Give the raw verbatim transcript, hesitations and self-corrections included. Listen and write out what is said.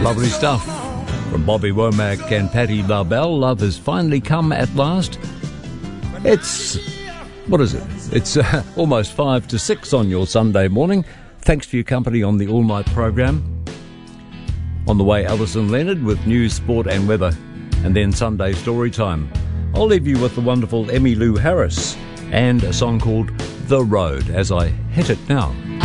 Lovely stuff from Bobby Womack and Patti LaBelle. Love has finally come at last. It's, what is it? It's uh, almost five to six on your Sunday morning. Thanks for your company on the all-night program. On the way, Alison Leonard with news, sport and weather. And then Sunday story time. I'll leave you with the wonderful Emmylou Harris and a song called The Road as I hit it now.